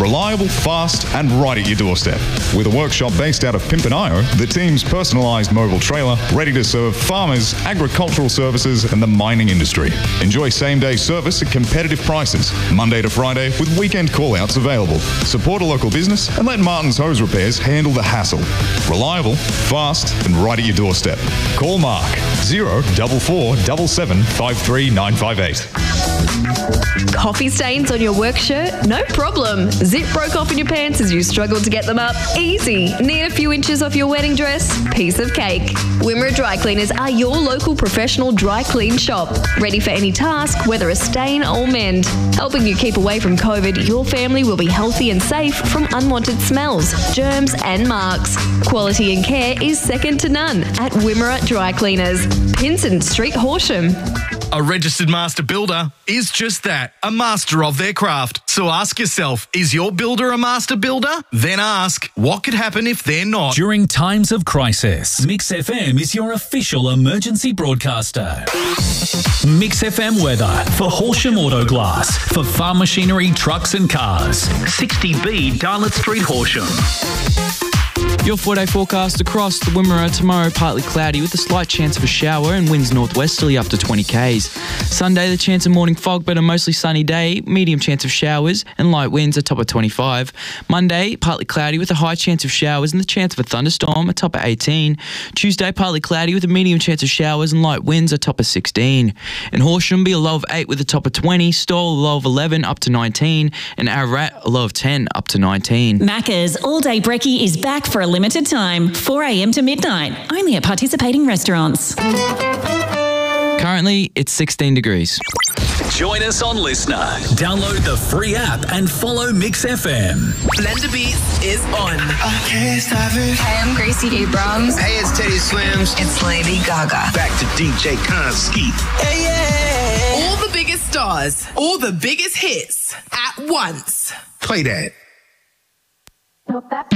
Reliable, fast, and right at your doorstep. With a workshop based out of Pimpernio, the team's personalised mobile trailer, ready to serve farmers, agricultural services, and the mining industry. Enjoy same-day service at competitive prices, Monday to Friday, with weekend call-outs available. Support a local business and let Martin's Hose Repairs handle the hassle. Reliable, fast, and right at your doorstep. Call Mark 0447 753 958. Coffee stains on your work shirt? No problem. Zip broke off in your pants as you struggled to get them up? Easy. Need a few inches off your wedding dress? Piece of cake. Wimmera Dry Cleaners are your local professional dry clean shop. Ready for any task, whether a stain or mend. Helping you keep away from COVID, your family will be healthy and safe from unwanted smells, germs and marks. Quality and care is second to none at Wimmera Dry Cleaners. Pinson Street, Horsham. A registered master builder is just that, a master of their craft. So ask yourself, is your builder a master builder? Then ask, what could happen if they're not? During times of crisis, Mix FM is your official emergency broadcaster. Mix FM weather for Horsham Auto Glass, for farm machinery, trucks and cars. 60B Darlot Street, Horsham. Your 4-day forecast across the Wimmera tomorrow, partly cloudy with a slight chance of a shower and winds northwesterly up to 20 k's. Sunday, the chance of morning fog, but a mostly sunny day, medium chance of showers and light winds a top of 25. Monday, partly cloudy with a high chance of showers and the chance of a thunderstorm a top of 18. Tuesday, partly cloudy with a medium chance of showers and light winds a top of 16. In Horsham, be a low of 8 with a top of 20, Stawell a low of 11 up to 19, and Ararat a low of 10 up to 19. Macca's All Day Brekkie is back for a limited time, 4 a.m. to midnight, only at participating restaurants. Currently, it's 16 degrees. Join us on Listener. Download the free app and follow Mix FM. Blender Beats is on. I can't stop it. Hey, I'm Gracie Abrams. Hey, it's Teddy Swims. It's Lady Gaga. Back to DJ Konski. Hey, yeah. All the biggest stars, all the biggest hits at once. Play that.